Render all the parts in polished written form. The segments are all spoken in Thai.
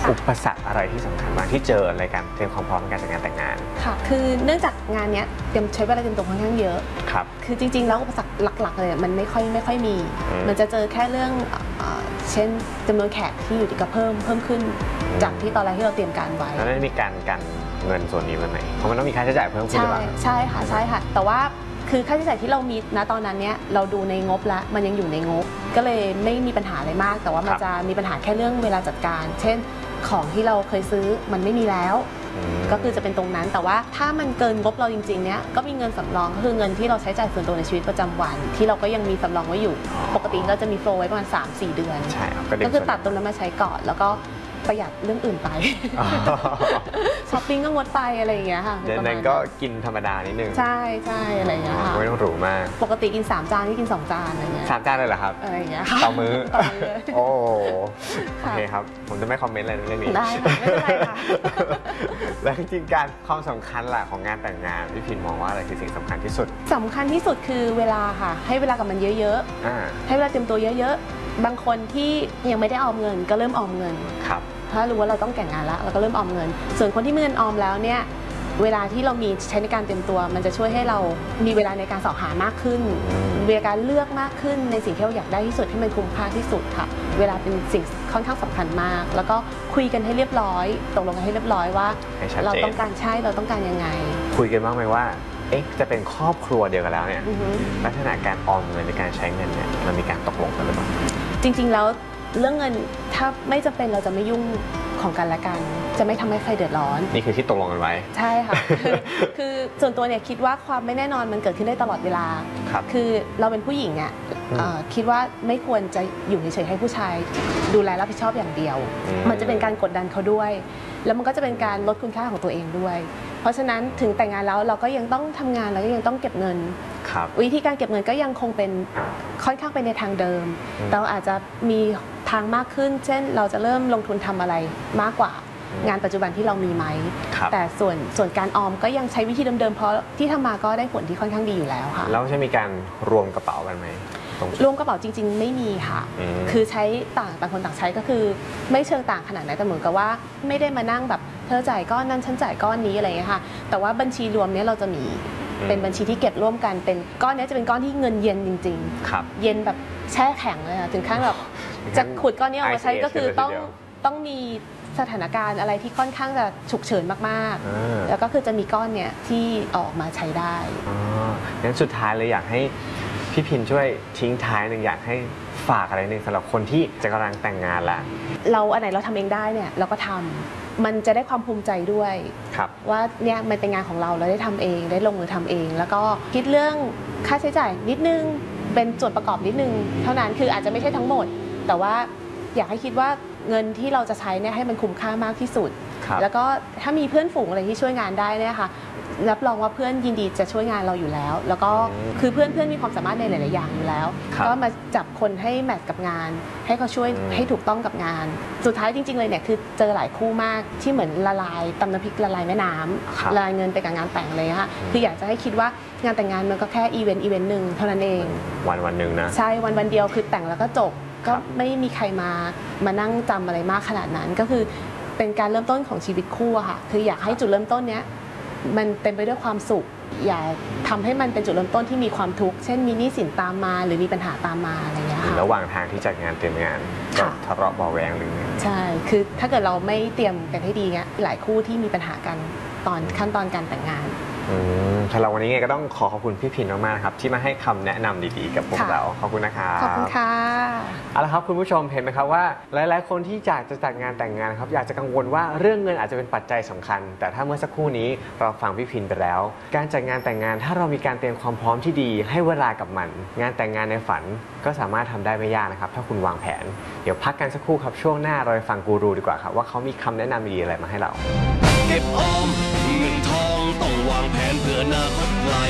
อุปสรรคอะไรที่สำคัญบ้างที่เจอในการเตรียมความพร้อมในการจัดงานแต่งงานค่ะคือเนื่องจากงานนี้ใช้เวลาเตรียมตัวค่อนข้างเยอะครับคือจริงๆแล้วอุปสรรคหลักๆเลยมันไม่ค่อยมีมันจะเจอแค่เรื่องเช่นจำนวนแขกที่อยู่ที่ก็เพิ่มขึ้นจากที่ตอนแรกที่เราเตรียมการไว้แล้วได้มีการเงินส่วนนี้ไหมเพราะมันต้องมีค่าใช้จ่ายเพิ่มขึ้นหรือเปล่าใช่ค่ะแต่ว่าคือค่าใช้จ่ายที่เรามีณตอนนั้นเนี่ยเราดูในงบแล้วมันยังอยู่ในงบก็เลยไม่มีปัญหาอะไรมากแต่ว่ามันจะมีปัญหาแค่เรื่องเวลาจัดการเช่นของที่เราเคยซื้อมันไม่มีแล้วก็คือจะเป็นตรงนั้นแต่ว่าถ้ามันเกินงบเราจริงๆเนี่ยก็มีเงินสำรองก็คือเงินที่เราใช้จ่ายส่วนตัวในชีวิตประจำวันที่เราก็ยังมีสำรองไว้อยู่ปกติเราจะมีโฟลไว้ประมาณ 3-4 เดือนใช่ก็คือตัดตรงนั้นมาใช้ก่อนแล้วก็ประหยัดเรื่องอื่นไปช้อปปิ้งก็งดไปอะไรอย่างเงี้ยค่ะเดือนนั้นก็กินธรรมดานิดนึงใช่อะไรอย่างเงี้ยค่ะไม่ต้องหรูมากปกติกิน3 จานที่กิน2 จานอะไรเงี้ย 3 จานเลยเหรอครับอะไรอย่างเงี้ยต่อมื้อโอ้โอเคครับผมจะไม่คอมเมนต์อะไรเรื่องนี้ได้ไม่เป็นไรค่ะแล้วจริงๆการความสำคัญแหละของงานแต่งงานพี่พินมองว่าอะไรคือสิ่งสำคัญที่สุดคือเวลาค่ะให้เวลากับมันเยอะๆให้เวลาเตรียมตัวเยอะๆบางคนที่ยังไม่ได้ออมเงินก็เริ่มออมเงินครับถ้ารู้ว่าเราต้องแต่งงานแล้วเราก็เริ่มออมเงินส่วนคนที่มีเงินออมแล้วเนี่ยเวลาที่เรามีใช้ในการเตรียมตัวมันจะช่วยให้เรามีเวลาในการสอบหามากขึ้นมีการเลือกมากขึ้นในสิ่งที่เราอยากได้ที่สุดที่มันคุ้มค่าที่สุดค่ะเวลาเป็นสิ่งค่อนข้างสำคัญมากแล้วก็คุยกันให้เรียบร้อยตกลงกันให้เรียบร้อยว่าเราต้องการเราต้องการยังไงคุยกันบ้างไหมว่าจะเป็นครอบครัวเดียวกันแล้วเนี่ยลักษณะการออมเงินในการใช้เงินเนี่ยมันมีการตกลงกันหรือเปล่าจริงๆแล้วเรื่องเงินถ้าไม่จำเป็นเราจะไม่ยุ่งของกันและกันจะไม่ทำให้ใครเดือดร้อนนี่คือที่ตกลงกันไว้ใช่ค่ะคือส่วนตัวเนี่ยคิดว่าความไม่แน่นอนมันเกิดขึ้นได้ตลอดเวลาคือเราเป็นผู้หญิงอ่ะคิดว่าไม่ควรจะอยู่เฉยๆให้ผู้ชายดูแลรับผิดชอบอย่างเดียวมันจะเป็นการกดดันเขาด้วยแล้วมันก็จะเป็นการลดคุณค่าของตัวเองด้วยเพราะฉะนั้นถึงแต่งงานแล้วเราก็ยังต้องทำงานแล้วก็ยังต้องเก็บเงินวิธีการเก็บเงินก็ยังคงเป็นค่อนข้างไปในทางเดิมแต่เราอาจจะมีทางมากขึ้นเช่นเราจะเริ่มลงทุนทำอะไรมากกว่างานปัจจุบันที่เรามีไหมแต่ส่วนการออมก็ยังใช้วิธีเดิมๆเพราะที่ทำมาก็ได้ผลที่ค่อนข้างดีอยู่แล้วค่ะแล้วจะมีการรวมกระเป๋ากันไหมรวมกระเป๋าจริงๆไม่มีค่ะคือใช้ต่างคนต่างใช้ก็คือไม่เชิงต่างขนาดนั้นแต่เหมือนกับว่าไม่ได้มานั่งแบบเธอจ่ายก้อนนั้นฉันจ่ายก้อนนี้อะไรอย่างเงี้ยค่ะแต่ว่าบัญชีรวมนี้เราจะมีเป็นบัญชีที่เก็บร่วมกันเป็นก้อนนี้จะเป็นก้อนที่เงินเย็นจริงๆเย็นแบบแช่แข็งเลยค่ะถึงขั้นแบบจะขุดก้อนนี้ออกมาใช้ก็คือต้องมีสถานการณ์อะไรที่ค่อนข้างจะฉุกเฉินมากๆแล้วก็คือจะมีก้อนเนี้ยที่ออกมาใช้ได้งั้นสุดท้ายเลยอยากให้พี่พินช่วยทิ้งท้ายหนึ่งอยากให้ฝากอะไรหนึ่งสำหรับคนที่จะกำลังแต่งงานแล้วเราอันไหนเราทำเองได้เนี่ยเราก็ทำมันจะได้ความภูมิใจด้วยว่าเนี่ยมันเป็นงานของเราได้ทำเองได้ลงมือทำเองแล้วก็คิดเรื่องค่าใช้จ่ายนิดนึงเป็นส่วนประกอบนิดนึงเท่านั้นคืออาจจะไม่ใช่ทั้งหมดแต่ว่าอยากให้คิดว่าเงินที่เราจะใช้เนี่ยให้มันคุ้มค่ามากที่สุดแล้วก็ถ้ามีเพื่อนฝูงอะไรที่ช่วยงานได้เนี่ยค่ะรับรองว่าเพื่อนยินดีจะช่วยงานเราอยู่แล้วแล้วก็คือเพื่อนมีความสามารถในหลายๆอย่างอยู่แล้วก็มาจับคนให้แมทกับงานให้เขาช่วยให้ถูกต้องกับงานสุดท้ายจริงๆเลยเนี่ยคือเจอหลายคู่มากที่เหมือนละลายตำน้ำพริกละลายแม่น้ำละลายเงินไปกับงานแต่งเลยค่ะคืออยากจะให้คิดว่างานแต่งงานมันก็แค่อีเวนต์หนึ่งเท่านั้นเองวันหนึ่งนะใช่วันเดียวคือแต่งแล้วก็จบก็ไม่มีใครมานั่งจำอะไรมากขนาดนั้นก็คือเป็นการเริ่มต้นของชีวิตคู่อะค่ะคืออยากให้จุดเริ่มต้นเนี้ยมันเต็มไปด้วยความสุขอย่าทำให้มันเป็นจุดเริ่มต้นที่มีความทุกข์เช่นมีหนี้สินตามมาหรือมีปัญหาตามมาอะไรอย่างเงี้ยค่ะระหว่างทางที่จัดงานเตรียมงานก็ทะเลาะเบาแวงหรือใช่คือถ้าเกิดเราไม่เตรียมกันให้ดีเงี้ยหลายคู่ที่มีปัญหากันตอนขั้นตอนการแต่งงานสำหรับวันนี้ไงก็ต้องขอบคุณพี่พินมากๆครับที่มาให้คำแนะนำดีๆกับพวกเราขอบคุณนะครับขอบคุณค่ะเอาละครับคุณผู้ชมเห็นไหมครับว่าหลายๆคนที่อยากจะจัดงานแต่งงานครับอยากจะกังวลว่าเรื่องเงินอาจจะเป็นปัจจัยสำคัญแต่ถ้าเมื่อสักครู่นี้เราฟังพี่พินไปแล้วการจัดงานแต่งงานถ้าเรามีการเตรียมความพร้อมที่ดีให้เวลากับมันงานแต่งงานในฝันก็สามารถทำได้ไม่ยากนะครับถ้าคุณวางแผนเดี๋ยวพักกันสักครู่ครับช่วงหน้าเราไปฟังกูรูดีกว่าครับว่าเขามีคำแนะนำดีๆอะไรมาให้เราเก็บออมเงินทองต้องวางแผนเพื่ออนาคตไกล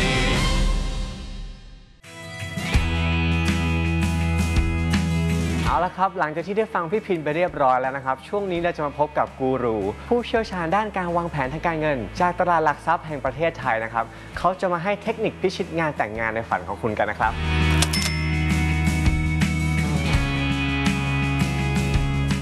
เอาละครับหลังจากที่ได้ฟังพี่พินไปเรียบร้อยแล้วนะครับช่วงนี้เราจะมาพบกับกูรูผู้เชี่ยวชาญด้านการวางแผนทางการเงินจากตลาดหลักทรัพย์แห่งประเทศไทยนะครับเขาจะมาให้เทคนิคพิชิตงานแต่งงานในฝันของคุณกันนะครับ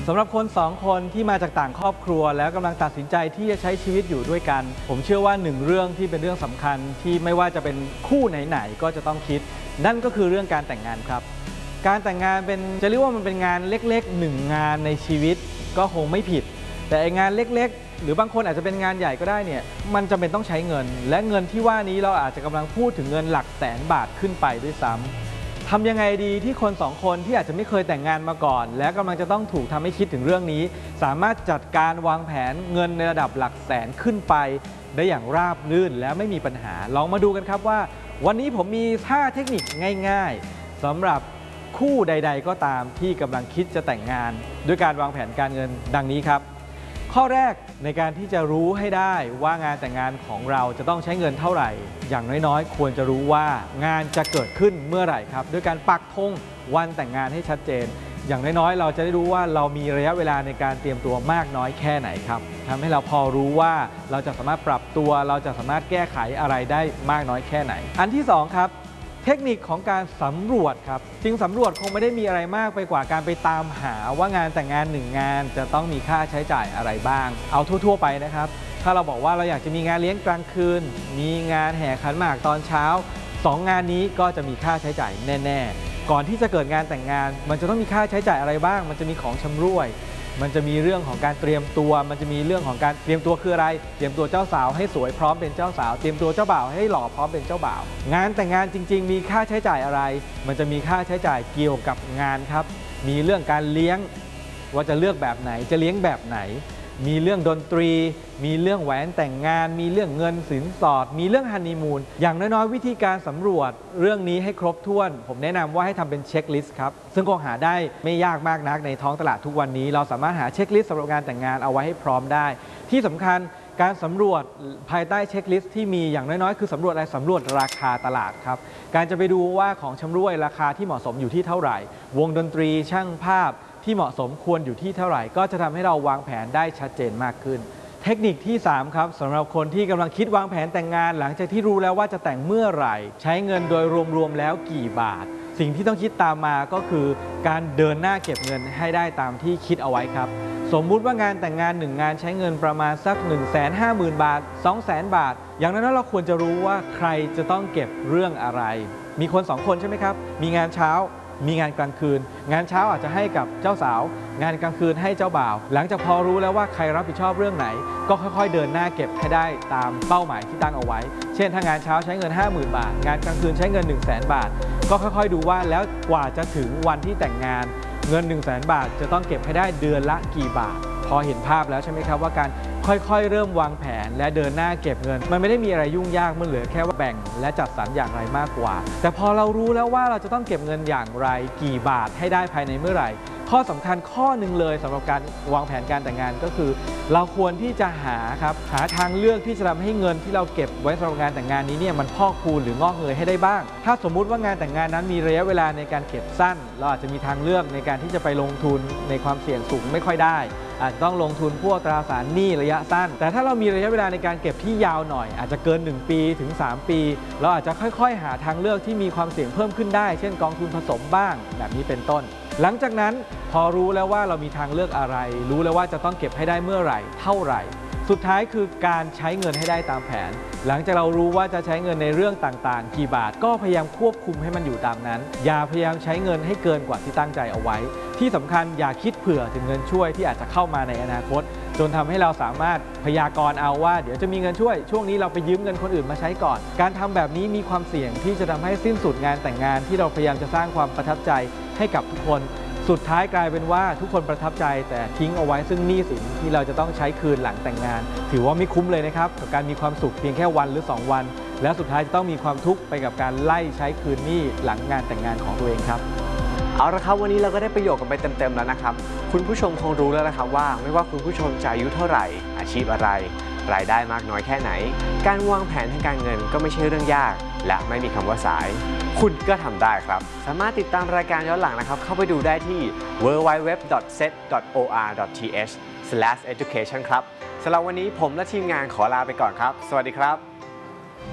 สำหรับคน2 คนที่มาจากต่างครอบครัวแล้วกำลังตัดสินใจที่จะใช้ชีวิตอยู่ด้วยกันผมเชื่อว่า1 เรื่องที่เป็นเรื่องสำคัญที่ไม่ว่าจะเป็นคู่ไหนๆก็จะต้องคิดนั่นก็คือเรื่องการแต่งงานครับการแต่งงานจะเรียกว่ามันเป็นงานเล็กๆ1 งานในชีวิตก็คงไม่ผิดแต่งานเล็กๆหรือบางคนอาจจะเป็นงานใหญ่ก็ได้เนี่ยมันจำเป็นต้องใช้เงินและเงินที่ว่านี้เราอาจจะกำลังพูดถึงเงินหลักแสนบาทขึ้นไปด้วยซ้ำทำยังไงดีที่คน2 คนที่อาจจะไม่เคยแต่งงานมาก่อนและกำลังจะต้องถูกทำให้คิดถึงเรื่องนี้สามารถจัดการวางแผนเงินในระดับหลักแสนขึ้นไปได้อย่างราบรื่นและไม่มีปัญหาลองมาดูกันครับว่าวันนี้ผมมี5 เทคนิคง่ายๆสำหรับคู่ใดๆก็ตามที่กำลังคิดจะแต่งงานด้วยการวางแผนการเงินดังนี้ครับข้อแรกในการที่จะรู้ให้ได้ว่างานแต่งงานของเราจะต้องใช้เงินเท่าไหร่อย่างน้อยๆควรจะรู้ว่างานจะเกิดขึ้นเมื่อไหร่ครับด้วยการปักธงวันแต่งงานให้ชัดเจนอย่างน้อยๆเราจะได้รู้ว่าเรามีระยะเวลาในการเตรียมตัวมากน้อยแค่ไหนครับทำให้เราพอรู้ว่าเราจะสามารถปรับตัวเราจะสามารถแก้ไขอะไรได้มากน้อยแค่ไหนอันที่2ครับเทคนิคของการสำรวจครับจริงสำรวจคงไม่ได้มีอะไรมากไปกว่าการไปตามหาว่างานแต่งงาน1 งานจะต้องมีค่าใช้จ่ายอะไรบ้างเอาทั่วๆไปนะครับถ้าเราบอกว่าเราอยากจะมีงานเลี้ยงกลางคืนมีงานแห่ขันหมากตอนเช้า2 งานนี้ก็จะมีค่าใช้จ่ายแน่ๆก่อนที่จะเกิดงานแต่งงานมันจะต้องมีค่าใช้จ่ายอะไรบ้างมันจะมีของชำร่วยมันจะมีเรื่องของการเตรียมตัวมันจะมีเรื่องของการเตรียมตัวคืออะไรเตรียมตัวเจ้าสาวให้สวยพร้อมเป็นเจ้าสาวเตรียมตัวเจ้าบ่าวให้หล่อพร้อมเป็นเจ้าบ่าวงานแต่งงานจริงๆมีค่าใช้จ่ายอะไรมันจะมีค่าใช้จ่ายเกี่ยวกับงานครับมีเรื่องการเลี้ยงว่าจะเลือกแบบไหนจะเลี้ยงแบบไหนมีเรื่องดนตรีมีเรื่องแหวนแต่งงานมีเรื่องเงินสินสอดมีเรื่องฮันนีมูนอย่างน้อยๆวิธีการสำรวจเรื่องนี้ให้ครบถ้วนผมแนะนำว่าให้ทำเป็นเช็คลิสต์ครับซึ่งคงหาได้ไม่ยากมากนักในท้องตลาดทุกวันนี้เราสามารถหาเช็คลิสต์สำหรับงานแต่งงานเอาไว้ให้พร้อมได้ที่สำคัญการสำรวจภายใต้เช็คลิสต์ที่มีอย่างน้อยๆคือสำรวจอะไรสำรวจราคาตลาดครับการจะไปดูว่าของชำร่วยราคาที่เหมาะสมอยู่ที่เท่าไหร่วงดนตรีช่างภาพที่เหมาะสมควรอยู่ที่เท่าไหร่ก็จะทำให้เราวางแผนได้ชัดเจนมากขึ้นเทคนิคที่3ครับสำหรับคนที่กำลังคิดวางแผนแต่งงานหลังจากที่รู้แล้วว่าจะแต่งเมื่อไหร่ใช้เงินโดยรวมๆแล้วกี่บาทสิ่งที่ต้องคิดตามมาก็คือการเดินหน้าเก็บเงินให้ได้ตามที่คิดเอาไว้ครับสมมุติว่างานแต่งงาน1 งานใช้เงินประมาณสัก 150,000 บาท 200,000 บาทอย่างนั้นเราควรจะรู้ว่าใครจะต้องเก็บเรื่องอะไรมีคน2 คนใช่ไหมครับมีงานเช้ามีงานกลางคืนงานเช้าอาจจะให้กับเจ้าสาวงานกลางคืนให้เจ้าบ่าวหลังจากพอรู้แล้วว่าใครรับผิดชอบเรื่องไหนก็ค่อยๆเดินหน้าเก็บให้ได้ตามเป้าหมายที่ตั้งเอาไว้เช่นถ้างานเช้าใช้เงิน 50,000 บาทงานกลางคืนใช้เงิน 100,000 บาทก็ค่อยๆดูว่าแล้วกว่าจะถึงวันที่แต่งงานเงิน 100,000 บาทจะต้องเก็บให้ได้เดือนละกี่บาทพอเห็นภาพแล้วใช่ไหมครับว่าการค่อยๆเริ่มวางแผนและเดินหน้าเก็บเงินมันไม่ได้มีอะไรยุ่งยากมันเหลือแค่ว่าแบ่งและจัดสรรอย่างไรมากกว่าแต่พอเรารู้แล้วว่าเราจะต้องเก็บเงินอย่างไรกี่บาทให้ได้ภายในเมื่อไหร่ข้อสำคัญข้อหนึ่งเลยสำหรับการวางแผนการแต่งงานก็คือเราควรที่จะหาทางเลือกที่จะทำให้เงินที่เราเก็บไว้สำหรับงานแต่งงานนี้เนี่ยมันพอกพูนหรืองอกเงยให้ได้บ้างถ้าสมมุติว่างานแต่งงานนั้นมีระยะเวลาในการเก็บสั้นเราอาจจะมีทางเลือกในการที่จะไปลงทุนในความเสี่ยงสูงไม่ค่อยได้อาจจะต้องลงทุนพวกตราสารหนี้ระยะสั้นแต่ถ้าเรามีระยะเวลาในการเก็บที่ยาวหน่อยอาจจะเกิน1 ปีถึง 3 ปีเราอาจจะค่อยๆหาทางเลือกที่มีความเสี่ยงเพิ่มขึ้นได้เช่นกองทุนผสมบ้างแบบนี้เป็นต้นหลังจากนั้นพอรู้แล้วว่าเรามีทางเลือกอะไรรู้แล้วว่าจะต้องเก็บให้ได้เมื่อไหร่เท่าไหร่สุดท้ายคือการใช้เงินให้ได้ตามแผนหลังจากเรารู้ว่าจะใช้เงินในเรื่องต่างๆกี่บาทก็พยายามควบคุมให้มันอยู่ตามนั้นอย่าพยายามใช้เงินให้เกินกว่าที่ตั้งใจเอาไว้ที่สำคัญอย่าคิดเผื่อถึงเงินช่วยที่อาจจะเข้ามาในอนาคตจนทำให้เราสามารถพยากรณ์เอาว่าเดี๋ยวจะมีเงินช่วยช่วงนี้เราไปยืมเงินคนอื่นมาใช้ก่อนการทำแบบนี้มีความเสี่ยงที่จะทำให้สิ้นสุดงานแต่งงานที่เราพยายามจะสร้างความประทับใจให้กับทุกคนสุดท้ายกลายเป็นว่าทุกคนประทับใจแต่ทิ้งเอาไว้ซึ่งหนี้สินที่เราจะต้องใช้คืนหลังแต่งงานถือว่าไม่คุ้มเลยนะครับกับการมีความสุขเพียงแค่วันหรือ2 วันแล้วสุดท้ายจะต้องมีความทุกข์ไปกับการไล่ใช้คืนหนี้หลังงานแต่งงานของตัวเองครับเอาละครับวันนี้เราก็ได้ประโยชน์กันไปเต็มๆแล้วนะครับคุณผู้ชมคงรู้แล้วนะครับว่าไม่ว่าคุณผู้ชมจะอายุเท่าไหร่อาชีพอะไรรายได้มากน้อยแค่ไหนการวางแผนทางการเงินก็ไม่ใช่เรื่องยากและไม่มีคำว่าสายคุณก็ทำได้ครับสามารถติดตามรายการย้อนหลังนะครับเข้าไปดูได้ที่ www.set.or.th/education ครับสำหรับวันนี้ผมและทีมงานขอลาไปก่อนครับสวัสดีครับ